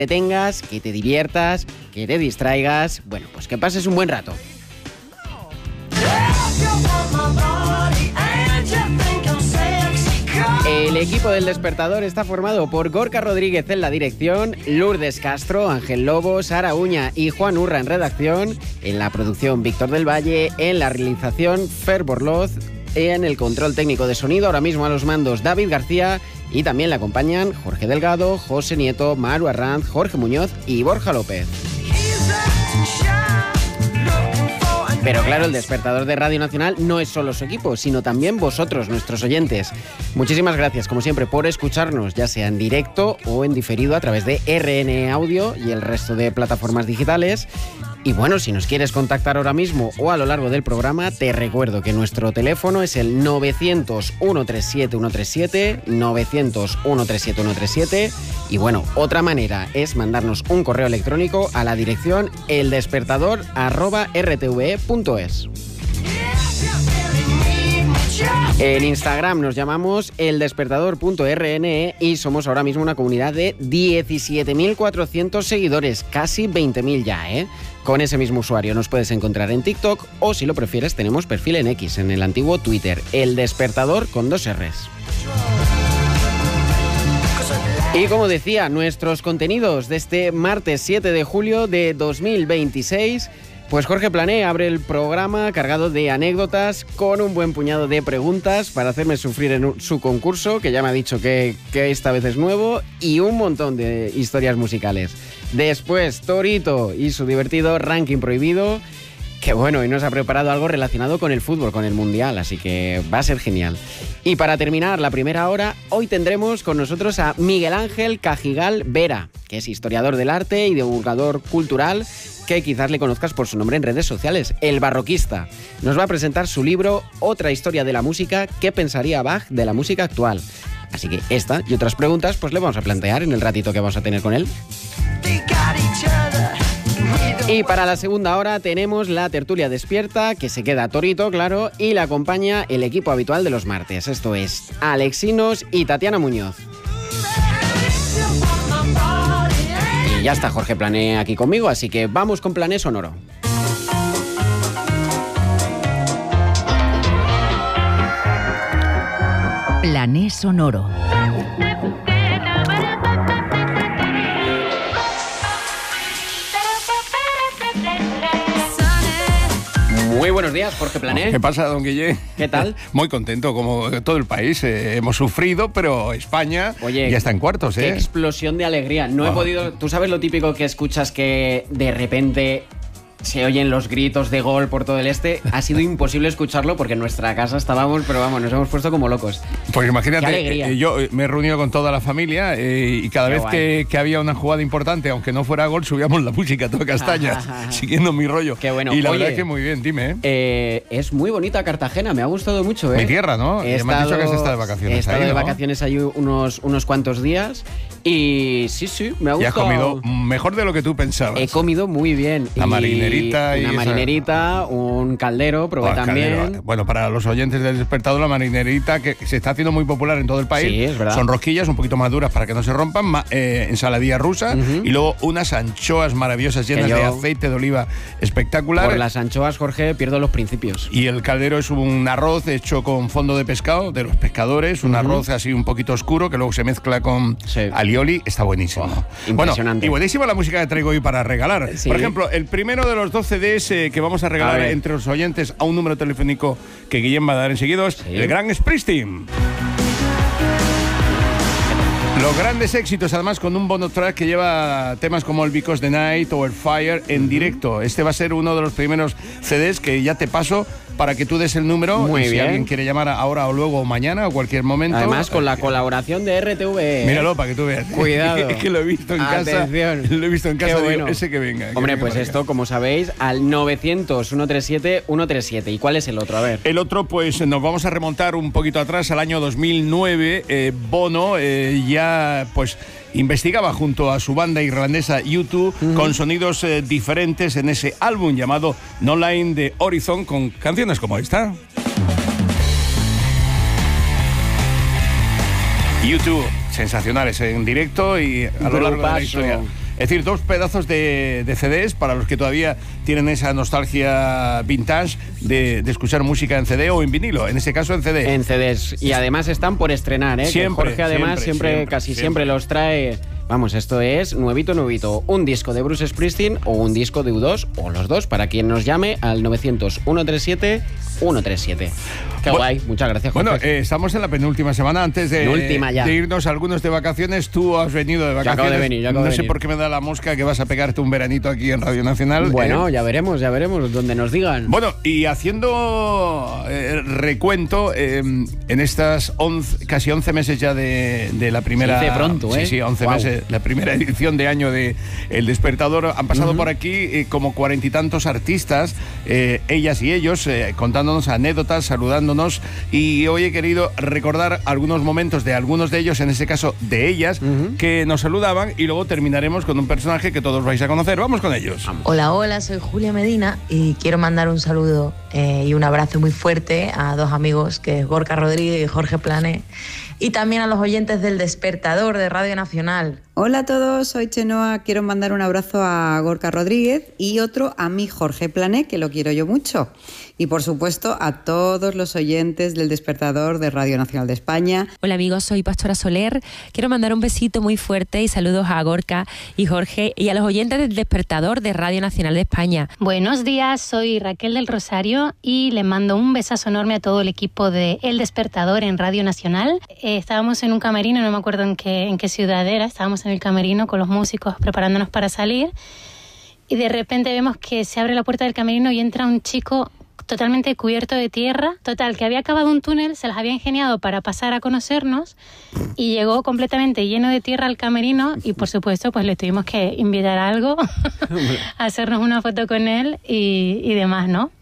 te tengas, que te diviertas, que te distraigas, bueno, pues que pases un buen rato. El equipo del Despertador está formado por Gorka Rodríguez en la dirección, Lourdes Castro, Ángel Lobo, Sara Uña y Juan Urra en redacción, en la producción Víctor del Valle, en la realización Fer Borloz, en el control técnico de sonido, ahora mismo a los mandos David García, y también le acompañan Jorge Delgado, José Nieto, Maru Arranz, Jorge Muñoz y Borja López. Pero claro, el Despertador de Radio Nacional no es solo su equipo, sino también vosotros, nuestros oyentes. Muchísimas gracias, como siempre, por escucharnos, ya sea en directo o en diferido a través de RN Audio y el resto de plataformas digitales. Y bueno, si nos quieres contactar ahora mismo o a lo largo del programa, te recuerdo que nuestro teléfono es el 900-137-137, 900-137-137. Y bueno, otra manera es mandarnos un correo electrónico a la dirección eldespertador@rtve.es. En Instagram nos llamamos eldespertador.rne y somos ahora mismo una comunidad de 17.400 seguidores, casi 20.000 ya, ¿eh? Con ese mismo usuario nos puedes encontrar en TikTok o, si lo prefieres, tenemos perfil en X, en el antiguo Twitter, El Despertador con 2 R's. Y como decía, nuestros contenidos de este martes 7 de julio de 2026... Pues Jorge Plané abre el programa cargado de anécdotas con un buen puñado de preguntas para hacerme sufrir en su concurso, que ya me ha dicho que esta vez es nuevo, y un montón de historias musicales. Después, Torito y su divertido ranking prohibido, que bueno, y nos ha preparado algo relacionado con el fútbol, con el Mundial, así que va a ser genial. Y para terminar la primera hora, hoy tendremos con nosotros a Miguel Ángel Cajigal Vera, que es historiador del arte y divulgador cultural, que quizás le conozcas por su nombre en redes sociales, El Barroquista. Nos va a presentar su libro Otra historia de la música, ¿qué pensaría Bach de la música actual? Así que esta y otras preguntas pues le vamos a plantear en el ratito que vamos a tener con él. Y para la segunda hora tenemos la tertulia despierta, que se queda Torito, claro, y la acompaña el equipo habitual de los martes. Esto es Alexinos y Tatiana Muñoz. Y ya está Jorge Plané aquí conmigo, así que vamos con Plané Sonoro. Plané Sonoro. Muy buenos días, Jorge Plané. ¿Qué pasa, don Guille? ¿Qué tal? Muy contento, como todo el país. Hemos sufrido, pero España ya está en cuartos, ¿eh? Qué explosión de alegría. No he podido... ¿Tú sabes lo típico que escuchas que de repente se oyen los gritos de gol por todo el este? Ha sido imposible escucharlo porque en nuestra casa estábamos, pero vamos, nos hemos puesto como locos. Pues imagínate, yo me he reunido con toda la familia y cada vez que había una jugada importante, aunque no fuera gol, subíamos la música a toda castaña, siguiendo mi rollo. Qué bueno. Y la verdad es que muy bien, dime. Es muy bonita Cartagena, me ha gustado mucho, ¿eh? Mi tierra, ¿no? Me han dicho que has estado de vacaciones. He estado ahí, de ¿no? vacaciones ahí unos cuantos días y sí, me ha gustado. Y has comido mejor de lo que tú pensabas. He comido muy bien. La marinerita y marinerita, un caldero, probé también. Caldero. Bueno, para los oyentes del Despertador, la marinerita, que se está haciendo muy popular en todo el país. Sí, es verdad. Son rosquillas un poquito más duras para que no se rompan, ensaladilla rusa y luego unas anchoas maravillosas llenas de aceite de oliva espectacular. Por las anchoas, Jorge, pierdo los principios. Y el caldero es un arroz hecho con fondo de pescado, de los pescadores, un arroz así un poquito oscuro que luego se mezcla con alioli. Está buenísimo. Impresionante. Bueno, y buenísima la música que traigo hoy para regalar. Sí. Por ejemplo, el primero de los 12 CDs que vamos a regalar entre los oyentes a un número telefónico que Guillem va a dar enseguida es el gran Springsteen. Los grandes éxitos, además, con un bonus track que lleva temas como el Because the Night o el Fire en directo. Este va a ser uno de los primeros CDs que ya te paso para que tú des el número. Muy bien. Si alguien quiere llamar ahora o luego o mañana o cualquier momento. Además, con la colaboración de RTV. Míralo para que tú veas. Cuidado. Es que lo he visto en casa. Lo he visto en casa. Qué bueno. Digo, ese que venga. Hombre, pues esto, como sabéis, al 900-137-137. ¿Y cuál es el otro? A ver. El otro, pues nos vamos a remontar un poquito atrás, al año 2009. Bono ya pues investigaba junto a su banda irlandesa U2 con sonidos diferentes en ese álbum llamado No Line de Horizon, con canciones como esta. U2, sensacionales en directo y a lo largo de la historia. Es decir, 2 pedazos de CDs para los que todavía tienen esa nostalgia vintage de escuchar música en CD o en vinilo, en este caso en CD. En CDs. Y además están por estrenar, ¿eh? Siempre, Jorge además casi siempre los trae. Vamos, esto es nuevito. Un disco de Bruce Springsteen o un disco de U2 o los dos, para quien nos llame al 900-137-137. Qué guay, muchas gracias, Jorge. Bueno, estamos en la penúltima semana antes de irnos algunos de vacaciones. Tú has venido de vacaciones. Yo acabo de venir, no sé por qué me da la mosca que vas a pegarte un veranito aquí en Radio Nacional. Bueno, ya veremos, donde nos digan. Bueno, y haciendo recuento, en estas casi 11 meses ya de la primera... Se dice pronto, ¿eh? Sí, 11 meses. La primera edición de año de El Despertador. Han pasado por aquí como 40 y tantos artistas, ellas y ellos, contándonos anécdotas, saludándonos, y hoy he querido recordar algunos momentos de algunos de ellos, en este caso de ellas, que nos saludaban, y luego terminaremos con un personaje que todos vais a conocer. Vamos con ellos. Hola, soy Julia Medina y quiero mandar un saludo y un abrazo muy fuerte a 2 amigos, que es Gorka Rodríguez y Jorge Plané, y también a los oyentes del Despertador de Radio Nacional. Hola a todos, soy Chenoa. Quiero mandar un abrazo a Gorka Rodríguez y otro a mi Jorge Plané, que lo quiero yo mucho. Y por supuesto a todos los oyentes del Despertador de Radio Nacional de España. Hola amigos, soy Pastora Soler. Quiero mandar un besito muy fuerte y saludos a Gorka y Jorge y a los oyentes del Despertador de Radio Nacional de España. Buenos días, soy Raquel del Rosario y le mando un besazo enorme a todo el equipo de El Despertador en Radio Nacional. Estábamos en un camerino, no me acuerdo en qué ciudad era, estábamos en el camerino con los músicos preparándonos para salir, y de repente vemos que se abre la puerta del camerino y entra un chico totalmente cubierto de tierra, total, que había acabado un túnel, se las había ingeniado para pasar a conocernos, y llegó completamente lleno de tierra al camerino, y por supuesto pues le tuvimos que invitar a algo, a hacernos una foto con él y demás, ¿no?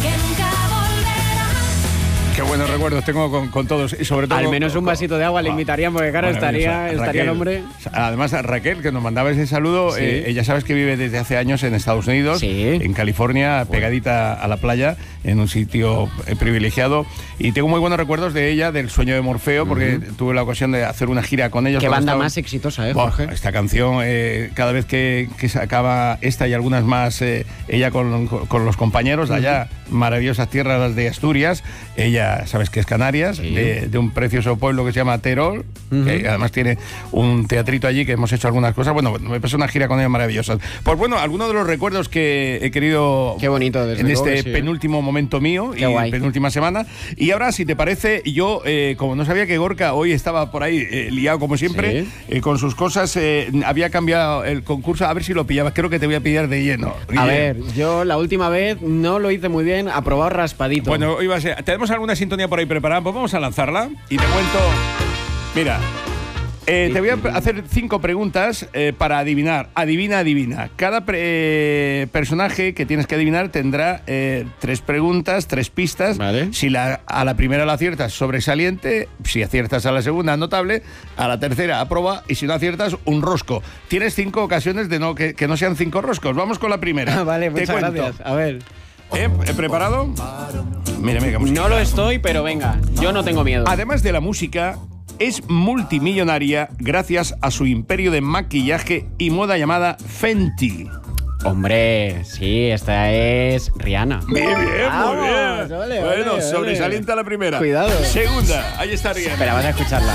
Qué buenos recuerdos tengo con todos, y sobre todo... Al menos un vasito de agua le invitarían, porque claro, estaría el hombre... Además, Raquel, que nos mandaba ese saludo, sí. Ella sabes que vive desde hace años en Estados Unidos, sí. En California, pegadita a la playa, en un sitio privilegiado, y tengo muy buenos recuerdos de ella, del Sueño de Morfeo, porque tuve la ocasión de hacer una gira con ellos. Qué banda más exitosa, Jorge. Esta canción, cada vez que sacaba esta y algunas más, ella con los compañeros de allá, maravillosas tierras de Asturias, ella, sabes que es Canarias, sí. de un precioso pueblo que se llama Terol, que además tiene un teatrito allí, que hemos hecho algunas cosas. Bueno, me pasó una gira con ella maravillosa. Pues bueno, algunos de los recuerdos que he querido... Qué bonito, desde en luego este sí, penúltimo momento mío. Qué y guay. Penúltima semana. Y ahora, si te parece, yo, como no sabía que Gorka hoy estaba por ahí liado como siempre, ¿sí? Con sus cosas, había cambiado el concurso, a ver si lo pillabas. Creo que te voy a pillar de lleno. A ver, yo la última vez no lo hice muy bien, aprobado raspadito. Bueno, iba a ser, ¿tenemos alguna sintonía por ahí preparada? Pues vamos a lanzarla y te cuento. Mira, te voy a hacer 5 preguntas para adivinar. Adivina. Cada personaje que tienes que adivinar tendrá 3 preguntas, 3 pistas. Vale. Si a la primera la aciertas, sobresaliente. Si aciertas a la segunda, notable. A la tercera, aproba. Y si no aciertas, un rosco. Tienes 5 ocasiones de que no sean 5 roscos. Vamos con la primera. Vale, muchas gracias. A ver. ¿He preparado? Mira, qué música. No lo estoy, pero venga, yo no tengo miedo. Además de la música, es multimillonaria gracias a su imperio de maquillaje y moda llamada Fenty. Hombre, sí, esta es Rihanna. Muy bien. Vale, bueno, sobresaliente la primera. Cuidado. Segunda, ahí está Rihanna. Espera, vas a escucharla.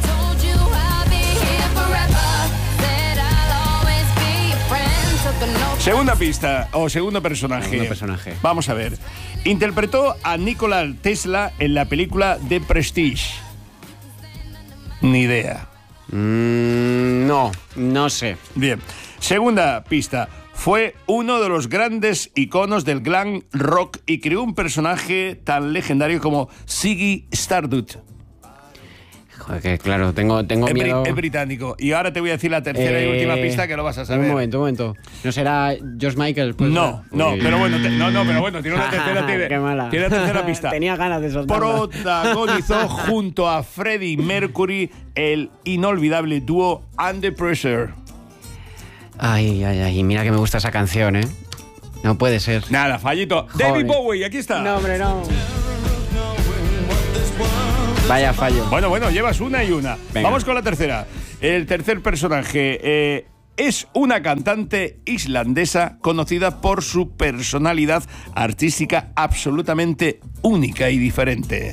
Segunda pista, o segundo personaje. Vamos a ver. Interpretó a Nikola Tesla en la película The Prestige. Ni idea. No sé. Bien. Segunda pista. Fue uno de los grandes iconos del glam rock y creó un personaje tan legendario como Ziggy Stardust. Joder, que claro, tengo miedo. Es británico. Y ahora te voy a decir la tercera y última pista, que lo vas a saber. Un momento. ¿No será George Michael? Pues, no, pero bueno, tiene una tercera. Qué mala. Tiene la tercera pista. Tenía ganas de soltarla. Protagonizó junto a Freddie Mercury el inolvidable dúo Under Pressure. Ay, mira que me gusta esa canción, ¿eh? No puede ser. Nada, fallito. Joder. David Bowie, aquí está. No, hombre, no. Vaya fallo. Bueno, llevas una y una. Venga. Vamos con la tercera. El tercer personaje. es una cantante islandesa conocida por su personalidad artística absolutamente única y diferente.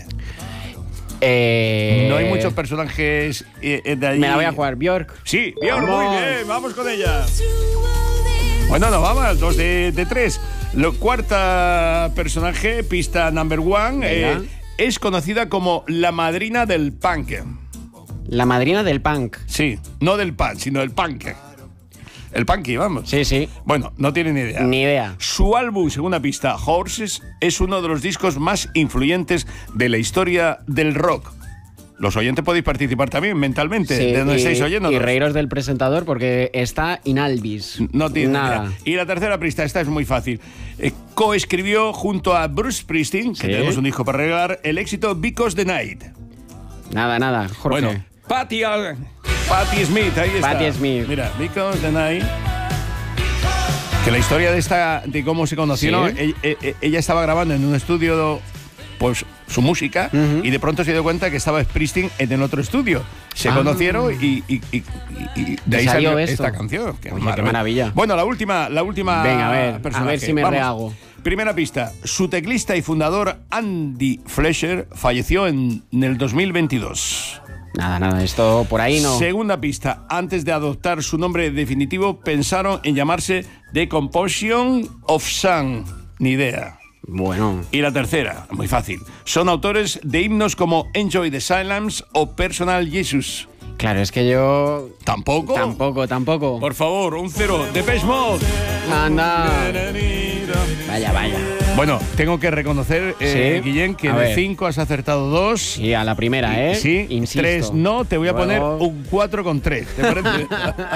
No hay muchos personajes de allí. Me la voy a jugar, Björk. Sí, Björk, muy bien, vamos con ella. Bueno, no, vamos, 2 de 3. Cuarta personaje, pista number 1, es conocida como la madrina del punk. La madrina del punk. Sí, no del punk, sino del punk. El punky, vamos. Sí, sí. Bueno, no tiene ni idea. Ni idea. Su álbum, segunda pista, Horses, es uno de los discos más influyentes de la historia del rock. Los oyentes podéis participar también mentalmente, Sí, de donde estáis oyendo. Y reíros del presentador porque está in albis. No tiene nada. idea. Y la tercera pista, esta es muy fácil. Coescribió junto a Bruce Springsteen, que tenemos un disco para regalar, el éxito Because the Night. Nada, Jorge. Bueno, Patti Smith, ahí está. Patti Smith. Mira, Because the Night. Que la historia de cómo se conocieron, ¿Sí? ella estaba grabando en un estudio, pues, su música, y de pronto se dio cuenta que estaba Springsteen en el otro estudio. Se conocieron y de ahí salió esta canción. Qué maravilla. Bueno, la última Venga, a ver si me rehago. Primera pista. Su teclista y fundador, Andy Fletcher, falleció en el 2022. Nada, esto por ahí no. Segunda pista. Antes de adoptar su nombre definitivo, pensaron en llamarse The Composition of Song. Ni idea. Bueno. Y la tercera, muy fácil. Son autores de himnos como Enjoy the Silence o Personal Jesus. Claro, es que yo... ¿Tampoco? Tampoco. Por favor, un 0. Depeche Mode. Anda. Vaya. Bueno, tengo que reconocer, Sí. Guillén, que A de ver. 5 has acertado 2. Sí, a la primera, ¿eh? Sí, Insisto. 3 no, te voy a poner Luego- un 4 con 3. ¿Te parece?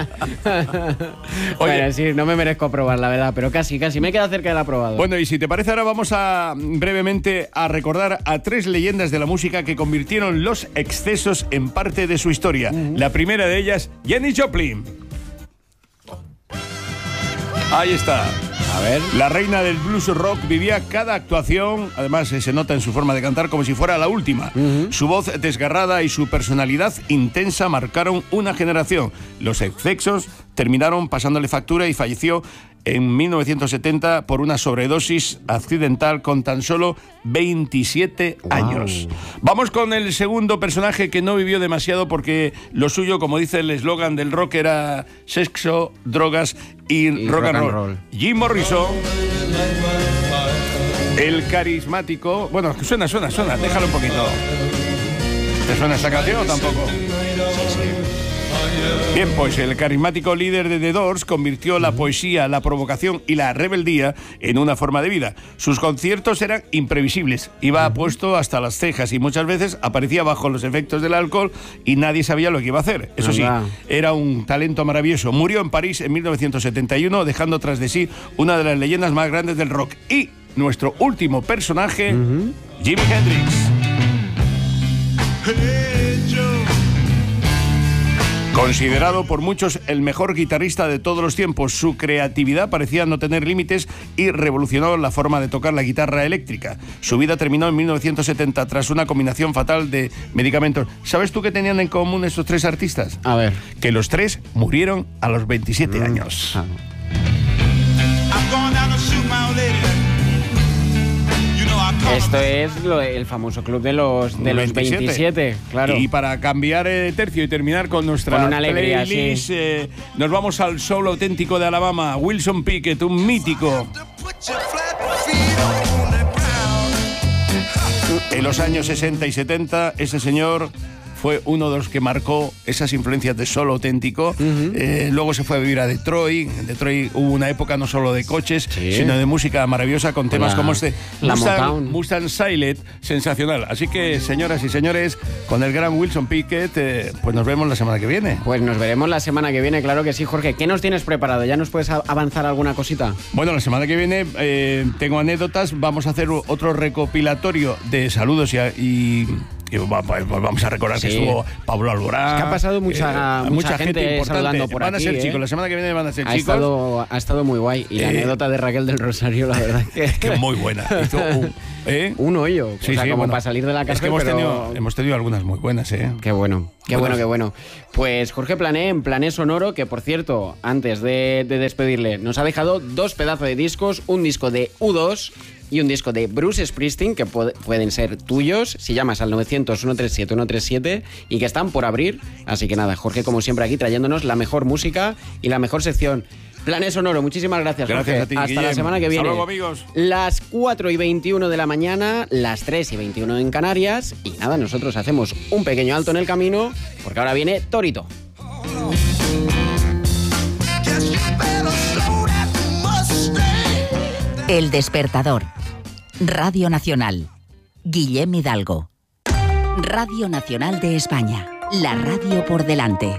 Bueno, sí, no me merezco aprobar, la verdad, pero casi, me he quedado cerca del aprobado. Bueno, y si te parece, ahora vamos a brevemente a recordar a 3 leyendas de la música que convirtieron los excesos en parte de su historia. La primera de ellas, Janis Joplin. Ahí está. A ver. La reina del blues rock vivía cada actuación, además se nota en su forma de cantar, como si fuera la última. Su voz desgarrada y su personalidad intensa marcaron una generación. Los excesos terminaron pasándole factura y falleció en 1970 por una sobredosis accidental con tan solo 27 años. Vamos con el segundo personaje que no vivió demasiado porque lo suyo, como dice el eslogan del rock, era sexo, drogas y rock and roll. Jim Morrison, el carismático... Bueno, suena, déjalo un poquito. ¿Te suena esta canción o tampoco? Bien, pues el carismático líder de The Doors convirtió la poesía, la provocación y la rebeldía en una forma de vida. Sus conciertos eran imprevisibles, iba puesto hasta las cejas y muchas veces aparecía bajo los efectos del alcohol y nadie sabía lo que iba a hacer. Eso sí, era un talento maravilloso. Murió en París en 1971, dejando tras de sí una de las leyendas más grandes del rock. Y nuestro último personaje, Jimi Hendrix. Considerado por muchos el mejor guitarrista de todos los tiempos, su creatividad parecía no tener límites y revolucionó la forma de tocar la guitarra eléctrica. Su vida terminó en 1970 tras una combinación fatal de medicamentos. ¿Sabes tú qué tenían en común estos 3 artistas? A ver. Que los 3 murieron a los 27 años. Esto es el famoso club de los 27, claro. Y para cambiar de tercio y terminar con nuestra Con una alegría, playlist, sí. nos vamos al soul auténtico de Alabama, Wilson Pickett, un mítico. En los años 60 y 70, ese señor fue uno de los que marcó esas influencias de soul auténtico. Luego se fue a vivir a Detroit. En Detroit hubo una época no solo de coches, sino de música maravillosa con temas como este. Mustang Silent, sensacional. Así que, señoras y señores, con el gran Wilson Pickett, pues nos vemos la semana que viene. Pues nos veremos la semana que viene, claro que sí, Jorge. ¿Qué nos tienes preparado? ¿Ya nos puedes avanzar alguna cosita? Bueno, la semana que viene tengo anécdotas. Vamos a hacer otro recopilatorio de saludos y vamos a recordar que estuvo Pablo Alborán. Es que ha pasado mucha gente importante. Saludando por van aquí, a ser chicos, la semana que viene van a ser chicos. Ha estado muy guay. Y la anécdota de Raquel del Rosario, la verdad que muy buena. Hizo un hoyo. Sí, o sea, como bueno, para salir de la casa. Es que hemos tenido algunas muy buenas, Qué bueno. Qué bueno. Pues Jorge Plané, en Plané Sonoro, que por cierto, antes de despedirle, nos ha dejado 2 pedazos de discos, un disco de U2 y un disco de Bruce Springsteen, que pueden ser tuyos si llamas al 900-137-137 y que están por abrir. Así que nada, Jorge, como siempre, aquí trayéndonos la mejor música y la mejor sección. Plané Sonoro, muchísimas gracias, Jorge. Gracias a ti, hasta Guillem. La semana que viene. Hasta luego, amigos. Las 4:21 de la mañana, las 3:21 en Canarias. Y nada, nosotros hacemos un pequeño alto en el camino, porque ahora viene Torito. El Despertador. Radio Nacional. Guillem Hidalgo. Radio Nacional de España. La radio por delante.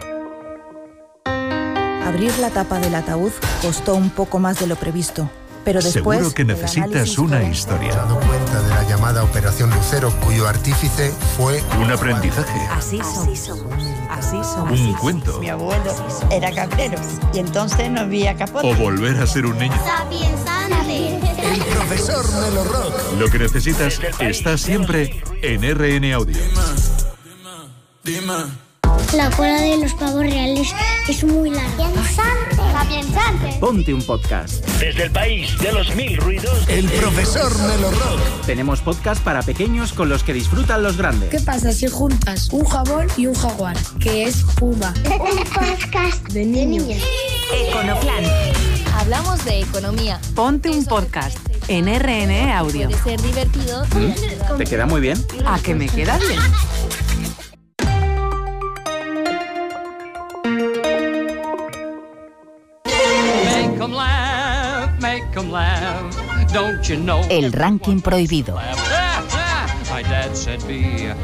Abrir la tapa del ataúd costó un poco más de lo previsto, pero después... Seguro que necesitas una historia. Me he dado cuenta de la llamada Operación Lucero, cuyo artífice fue... Un aprendizaje. Así somos. Un cuento. Mi abuelo era cabrero y entonces no había capote. O volver a ser un niño. El profesor Melo Rock. Lo que necesitas está siempre en RN Audio. Dime. La cola de los pavos reales es muy larga. ¡Piensante! Ponte un podcast. Desde el país de los 1000 ruidos. El profesor Melo Rock. Tenemos podcast para pequeños con los que disfrutan los grandes. ¿Qué pasa si juntas un jabón y un jaguar? Que es Puma. Un podcast de niños. Econoplan. Hablamos de economía. Ponte un podcast en RN Audio. Puede ser divertido. ¿Te queda muy bien? ¿A que me queda bien? El ranking prohibido.